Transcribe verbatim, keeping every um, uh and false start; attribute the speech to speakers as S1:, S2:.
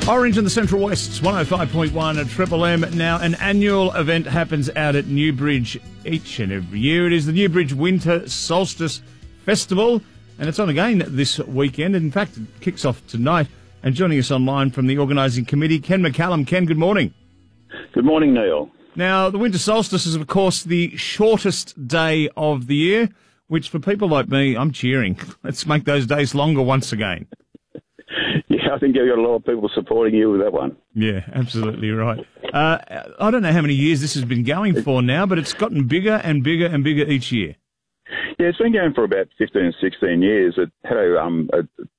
S1: Orange in the Central West, it's one oh five point one at Triple M. Now, an annual event happens out at Newbridge each and every year. It is the Newbridge Winter Solstice Festival, and it's on again this weekend. In fact, it kicks off tonight. And joining us online from the organising committee, Ken McCallum. Ken, good morning.
S2: Good morning, Neil.
S1: Now, the winter solstice is, of course, the shortest day of the year, which for people like me, I'm cheering. Let's make those days longer once again.
S2: Yeah, I think you've got a lot of people supporting you with that one.
S1: Yeah, absolutely right. Uh, I don't know how many years this has been going for now, but it's gotten bigger and bigger and bigger each year.
S2: Yeah, it's been going for about fifteen, sixteen years. It had a, um, a